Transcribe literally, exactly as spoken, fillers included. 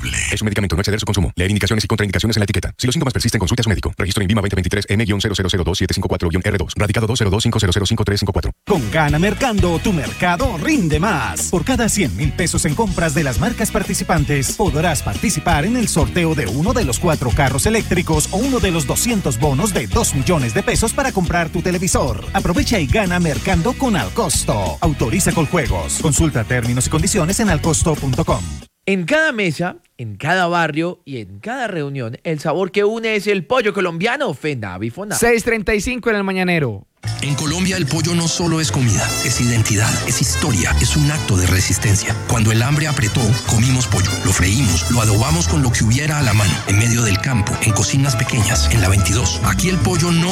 saludable. Es un medicamento, no exceder su consumo. Leer indicaciones y contraindicaciones en la etiqueta. Si los síntomas persisten, consulte a su médico. Registro INVIMA veinte veintitrés M cero cero cero dos siete cinco cuatro R dos. Radicado dos cero dos cinco cero cero cinco tres cinco cuatro. Con Gana Mercando, tu mercado rinde más. Por cada cien mil pesos en compras de las marcas participantes, podrás participar en el sorteo de uno de los cuatro carros eléctricos o uno de los doscientos bonos de dos millones de pesos para comprar tu televisor. Aprovecha y gana mercando con Alcosto. Autoriza con juegos. Consulta términos y condiciones en alcosto punto com. En cada mesa, en cada barrio y en cada reunión, el sabor que une es el pollo colombiano Fenavi Fonavi. seis treinta y cinco en el mañanero. En Colombia el pollo no solo es comida, es identidad, es historia, es un acto de resistencia. Cuando el hambre apretó, comimos pollo, lo freímos, lo adobamos con lo que hubiera a la mano, en medio del campo, en cocinas pequeñas, en la veintidós. Aquí el pollo no